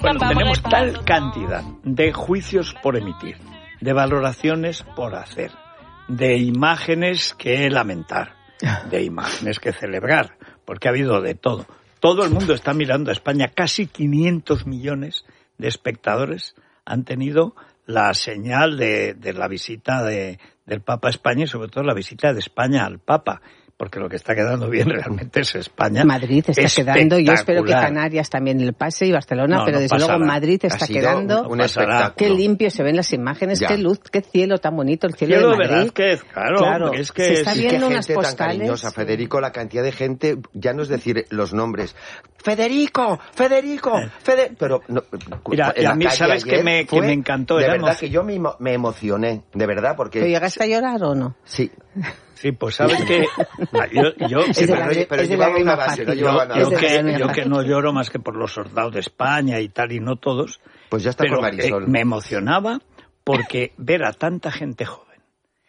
Bueno, tenemos tal cantidad de juicios por emitir, de valoraciones por hacer, de imágenes que lamentar, de imágenes que celebrar, porque ha habido de todo. Todo el mundo está mirando a España. Casi 500 millones de espectadores han tenido la señal de la visita del Papa a España y sobre todo la visita de España al Papa. Porque lo que está quedando bien realmente es España. Madrid está quedando, yo espero que Canarias también le pase y Barcelona, pero desde luego Madrid está quedando. Un espectáculo. Qué limpio se ven las imágenes, qué luz, qué cielo tan bonito, el cielo de Madrid. Velázquez, claro, es que se está viendo unas gente postales. Tan cariñosa, Federico, la cantidad de gente, ya no es decir los nombres. Federico, pero no, mira, y a mí sabes que me encantó. De verdad que yo me emocioné, de verdad, porque. ¿Pero llegaste a llorar o no? Sí. Sí, pues sabes que yo que no lloro más que por los soldados de España y tal, y no todos. Pues ya está, pero con Marisol. Me emocionaba porque ver a tanta gente joven,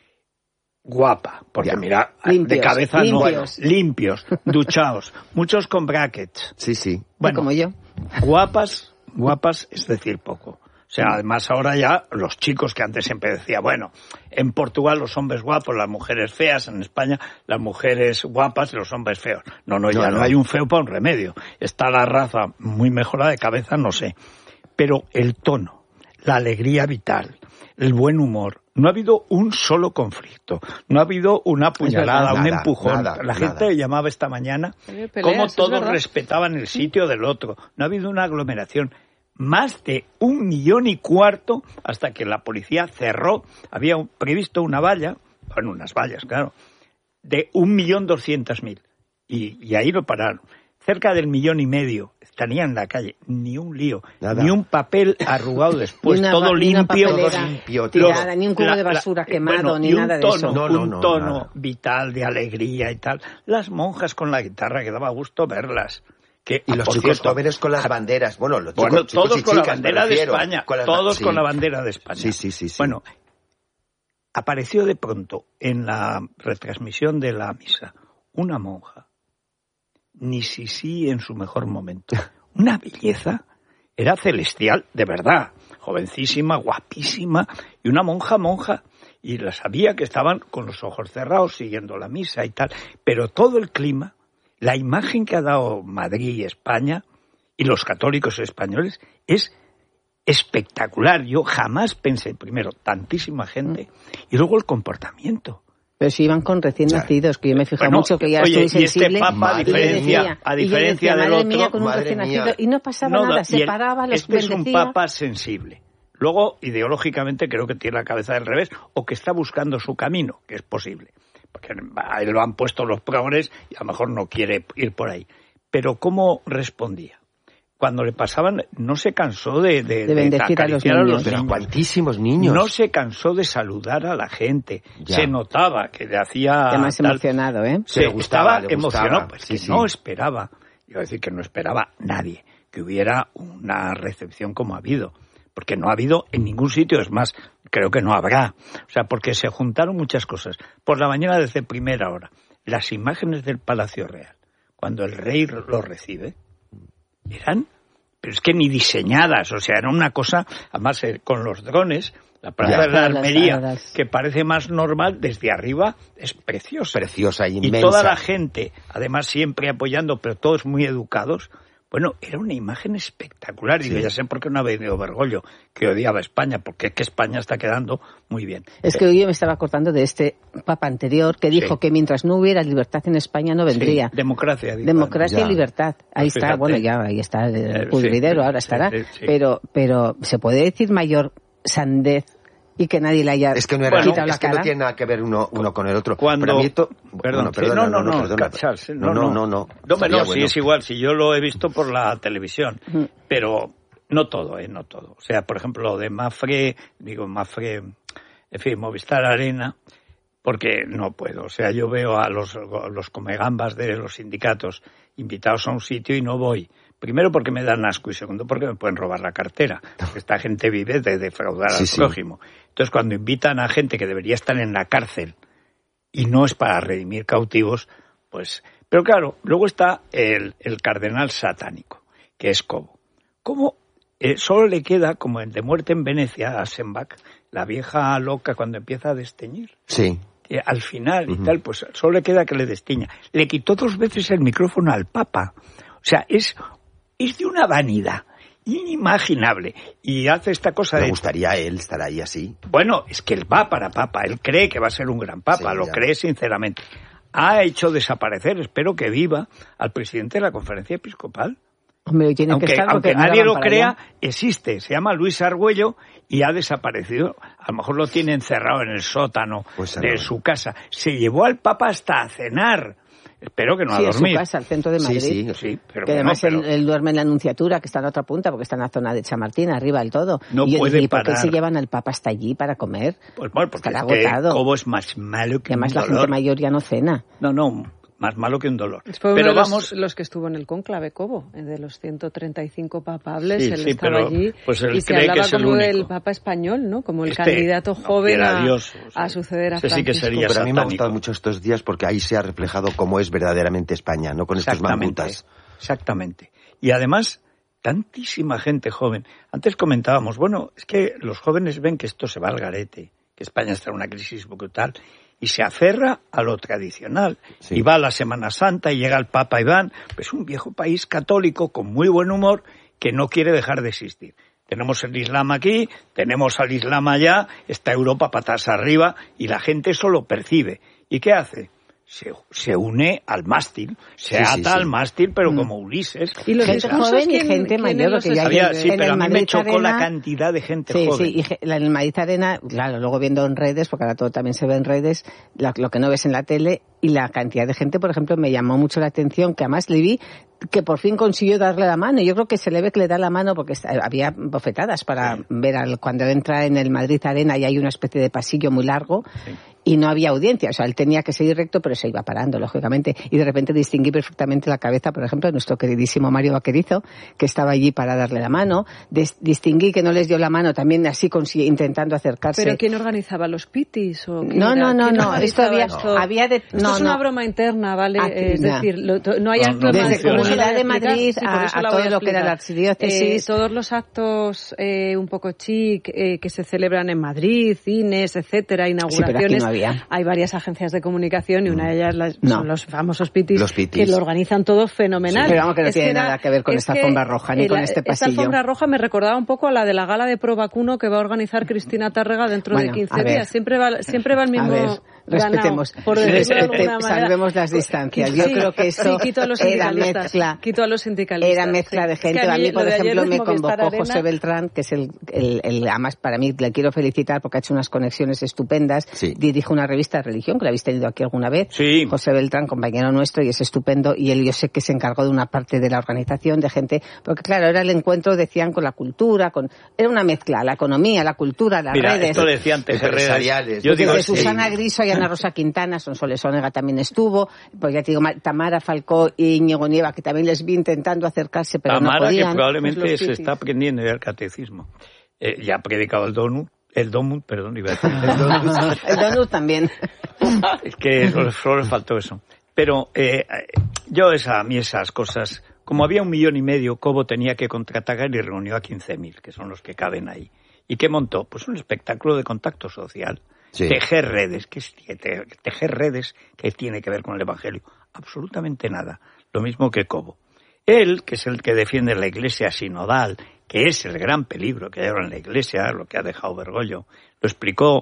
guapa, porque mira, limpios, de cabeza limpios, duchados, muchos con brackets. Sí. Bueno, como yo. Guapas, es decir poco. O sea, además ahora ya los chicos que antes siempre decía, bueno, en Portugal los hombres guapos, las mujeres feas, en España las mujeres guapas y los hombres feos. No hay un feo para un remedio. Está la raza muy mejorada de cabeza, no sé. Pero el tono, la alegría vital, el buen humor, no ha habido un solo conflicto, no ha habido una puñalada, un empujón. La gente llamaba esta mañana cómo todos respetaban el sitio del otro. No ha habido una aglomeración. Más de 1,4 millones hasta que la policía cerró. Había previsto una valla, bueno, unas vallas, claro, de 1.200.000. Y ahí lo pararon. Cerca del 1,5 millones estarían en la calle. Ni un lío, ni un papel arrugado después. Todo limpio. Tirada, ni un cubo de basura quemado, ni nada de eso. Un tono vital, de alegría y tal. Las monjas con la guitarra, que daba gusto verlas. Y los chicos jóvenes con las banderas. Bueno, todos con la bandera de España. Todos con la bandera de España. Sí. Bueno, apareció de pronto en la retransmisión de la misa una monja, ni Sisi en su mejor momento. Una belleza, era celestial, de verdad. Jovencísima, guapísima, y una monja. Y la sabía que estaban con los ojos cerrados siguiendo la misa y tal. Pero todo el clima, la imagen que ha dado Madrid y España y los católicos españoles es espectacular. Yo jamás pensé, primero, tantísima gente y luego el comportamiento. Pero si iban con recién nacidos, que yo me fijo mucho que ya estoy sensible. Y este Papa, a diferencia del otro, mía, con un recién nacido, y no pasaba nada, se paraba, los bendecía. Es un Papa sensible. Luego, ideológicamente, creo que tiene la cabeza del revés o que está buscando su camino, que es posible. Porque a él lo han puesto los progres y a lo mejor no quiere ir por ahí. Pero ¿cómo respondía? Cuando le pasaban, no se cansó de bendecir a los niños. Pero cuantísimos niños. No se cansó de saludar a la gente. Ya. Se notaba que le hacía... Además emocionado, ¿eh? Estaba emocionado, pues sí. No esperaba, iba a decir que no esperaba nadie, que hubiera una recepción como ha habido. Porque no ha habido en ningún sitio, es más, creo que no habrá. O sea, porque se juntaron muchas cosas. Por la mañana, desde primera hora, las imágenes del Palacio Real, cuando el rey lo recibe, eran, pero es que ni diseñadas, o sea, era una cosa, además con los drones, la Plaza de la Almería, que parece más normal, desde arriba es preciosa. Preciosa, inmensa. Y toda la gente, además siempre apoyando, pero todos muy educados. Bueno, era una imagen espectacular. Y ya sé por qué no ha venido Bergoglio, que odiaba a España, porque es que España está quedando muy bien. Es que hoy yo me estaba acordando de este papa anterior que dijo que mientras no hubiera libertad en España no vendría. Sí, democracia. Democracia y libertad. Ahí está, bueno, ya ahí está el pudridero, ahora estará. Sí. Pero ¿se puede decir mayor sandez y que nadie le haya quitado la cara? Es que no tiene nada que ver uno con el otro. Cuando... Perdona. No, sí, es igual, si yo lo he visto por la televisión, pero no todo. O sea, por ejemplo, de Mafre, en fin, Movistar Arena, porque no puedo. O sea, yo veo a los comegambas de los sindicatos invitados a un sitio y no voy. Primero porque me dan asco y segundo porque me pueden robar la cartera. Porque esta gente vive de defraudar al prójimo. Entonces, cuando invitan a gente que debería estar en la cárcel y no es para redimir cautivos, pues... Pero claro, luego está el cardenal satánico, que es Cobo. ¿Cómo solo le queda, como en De muerte en Venecia, a Aschenbach, la vieja loca cuando empieza a desteñir. Sí. Que al final y tal, pues solo le queda que le destiña. Le quitó 2 veces el micrófono al Papa. O sea, es de una vanidad inimaginable. Y hace esta cosa Me gustaría él estar ahí así. Bueno, es que él va para Papa. Él cree que va a ser un gran Papa. Sí, lo cree sinceramente. Ha hecho desaparecer, espero que viva, al presidente de la Conferencia Episcopal. Hombre, tiene que estar aunque nadie lo crea, existe. Se llama Luis Argüello y ha desaparecido. A lo mejor lo tiene encerrado en el sótano de su casa. Se llevó al Papa hasta a cenar. Espero que no a dormir. Sí, su casa, al centro de Madrid. Sí, pero que además él duerme en la Anunciatura, que está en la otra punta, porque está en la zona de Chamartín, arriba del todo. No puede ¿por qué parar. se llevan al Papa hasta allí para comer? Pues bueno, porque estará agotado. Cobo es más malo que además un dolor. La gente mayor ya no cena. No, más malo que un dolor. Fue pero vamos, los que estuvo en el cónclave Cobo, de los 135 papables, él estaba allí pues él y se cree hablaba que es como el del Papa español, ¿no? Como el candidato joven a suceder a Francisco. Sí que sería pero a mí me ha gustado mucho estos días porque ahí se ha reflejado cómo es verdaderamente España, no con estos mambutas. Exactamente. Y además, tantísima gente joven. Antes comentábamos, bueno, es que los jóvenes ven que esto se va al garete, que España está en una crisis brutal, y se aferra a lo tradicional. Sí. Y va a la Semana Santa y llega el Papa Iván, pues un viejo país católico con muy buen humor que no quiere dejar de existir. Tenemos el Islam aquí, tenemos al Islam allá, está Europa patas arriba y la gente eso lo percibe. ¿Y qué hace? Se une al mástil, se ata al mástil, pero como Ulises. Y los gente joven y gente mayor, lo que ya había, sí, pero a mí me chocó Arena, la cantidad de gente joven. Sí, y en el Madrid Arena, claro, luego viendo en redes, porque ahora todo también se ve en redes, lo que no ves en la tele, y la cantidad de gente, por ejemplo, me llamó mucho la atención, que además le vi que por fin consiguió darle la mano. Yo creo que se le ve que le da la mano porque había bofetadas para ver cuando entra en el Madrid Arena y hay una especie de pasillo muy largo y no había audiencia. O sea, él tenía que seguir recto, pero se iba parando, lógicamente. Y de repente distinguí perfectamente la cabeza, por ejemplo, de nuestro queridísimo Mario Vaquerizo, que estaba allí para darle la mano. Distinguí que no les dio la mano también así intentando acercarse. ¿Pero quién organizaba los pitis? ¿O no. Esto había Esto es una broma interna, ¿vale? Es decir, no hay actos desde Comunidad de Madrid a todo lo que era la archidiócesis. Todos los actos un poco chic que se celebran en Madrid, cines, etcétera, inauguraciones. Sí, no hay varias agencias de comunicación y una de ellas son los famosos pitis, que lo organizan todo fenomenal. Sí, pero vamos, que no tiene nada que ver con esta alfombra roja ni con este pasillo. Esta alfombra roja me recordaba un poco a la de la gala de Pro Vacuno que va a organizar Cristina Tárrega dentro de 15 días. Siempre va el mismo. Respetemos, salvemos las distancias. Yo creo que eso era mezcla. Quito a los sindicalistas. Era mezcla de gente. A mí, por ejemplo, me convocó José Beltrán, que es además para mí le quiero felicitar porque ha hecho unas conexiones estupendas. Sí. Dirige una revista de religión que la habéis tenido aquí alguna vez. Sí. José Beltrán, compañero nuestro, y es estupendo. Y él, yo sé que se encargó de una parte de la organización de gente, porque claro, era el encuentro, decían, con la cultura, era una mezcla, la economía, la cultura, las redes. Esto decía antes, empresariales. Yo digo, Susana Griso y Ana Rosa Quintana, Sonsoles Onega también estuvo, pues ya te digo, Tamara Falcó y Íñigo Nieva, que también les vi intentando acercarse, pero Tamara, no podían. que probablemente se está aprendiendo ya el catecismo. Ya ha predicado el Donut, iba a decir. El Donut también. Es que solo le faltó eso. Pero a mí esas cosas, como había 1,5 millones, Cobo tenía que contraatacar y reunió a 15.000, que son los que caben ahí. ¿Y qué montó? Pues un espectáculo de contacto social. Sí. Tejer redes, tejer redes que tiene que ver con el Evangelio. Absolutamente nada. Lo mismo que Cobo. Él, que es el que defiende la Iglesia sinodal, que es el gran peligro que hay ahora en la Iglesia, lo que ha dejado Bergoglio, lo explicó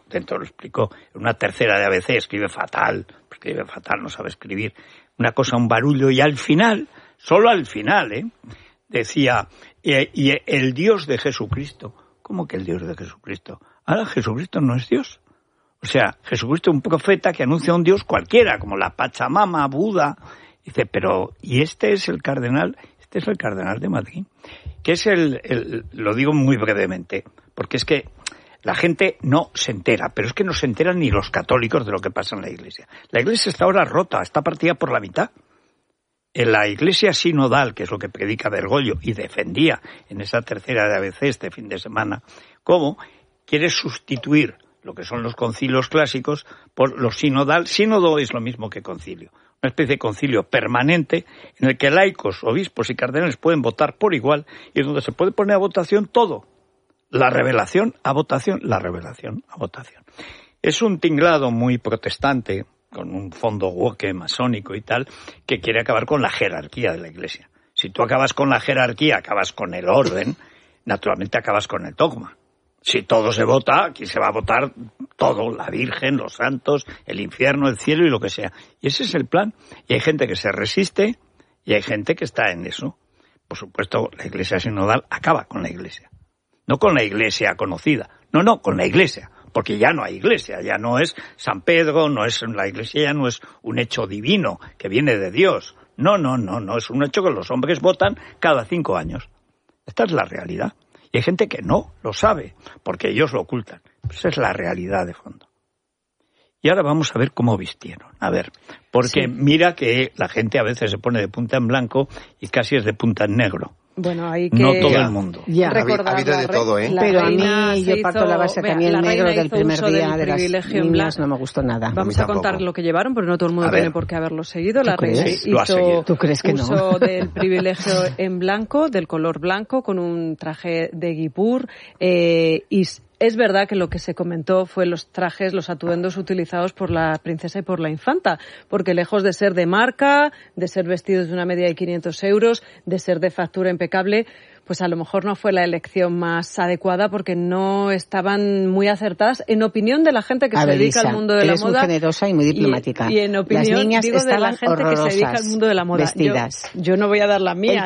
en una tercera de ABC, escribe fatal, no sabe escribir, una cosa, un barullo, y al final, solo al final, decía, y el Dios de Jesucristo. ¿Cómo que el Dios de Jesucristo? Ahora Jesucristo no es Dios. O sea, Jesucristo es un profeta que anuncia a un Dios cualquiera, como la Pachamama, Buda. Dice, ¿y este es el cardenal? Este es el cardenal de Madrid. Que es lo digo muy brevemente, porque es que la gente no se entera, pero es que no se enteran ni los católicos de lo que pasa en la Iglesia. La Iglesia está ahora rota, está partida por la mitad. En la Iglesia sinodal, que es lo que predica Bergoglio y defendía en esa tercera de ABC este fin de semana, ¿cómo quiere sustituir lo que son los concilios clásicos por los sinodal? Sínodo es lo mismo que concilio. una especie de concilio permanente en el que laicos, obispos y cardenales pueden votar por igual y donde se puede poner a votación todo. La revelación a votación, la revelación a votación. Es un tinglado muy protestante, con un fondo woke, masónico y tal, que quiere acabar con la jerarquía de la Iglesia. Si tú acabas con la jerarquía, acabas con el orden, naturalmente acabas con el dogma. Si todo se vota, aquí se va a votar todo, la Virgen, los santos, el infierno, el cielo y lo que sea. Y ese es el plan. Y hay gente que se resiste y hay gente que está en eso. Por supuesto, la Iglesia sinodal acaba con la Iglesia. No con la Iglesia conocida, no, con la Iglesia. Porque ya no hay Iglesia, ya no es San Pedro, la Iglesia ya no es un hecho divino que viene de Dios. No, es un hecho que los hombres votan cada 5 años. Esta es la realidad. Y hay gente que no lo sabe, porque ellos lo ocultan. Esa es la realidad de fondo. Y ahora vamos a ver cómo vistieron. A ver, porque mira que la gente a veces se pone de punta en blanco y casi es de punta en negro. Bueno, hay que... No todo el mundo. Ya. Ha habido de todo, ¿eh? Pero a mí yo parto la base también el negro del primer día de las niñas, no me gustó nada. Vamos a contar lo que llevaron, porque no todo el mundo tiene por qué haberlo seguido. La reina hizo ¿Tú crees que uso del privilegio en blanco, del color blanco, con un traje de guipur, y es verdad que lo que se comentó fue los trajes, los atuendos utilizados por la princesa y por la infanta, porque lejos de ser de marca, de ser vestidos de una media de 500 euros, de ser de factura impecable, pues a lo mejor no fue la elección más adecuada porque no estaban muy acertadas, en opinión de la gente que se dedica al mundo de la moda. Eres muy generosa y muy diplomática. Y en opinión, las niñas digo, de la gente que se dedica al mundo de la moda. Vestidas. Yo no voy a dar la mía.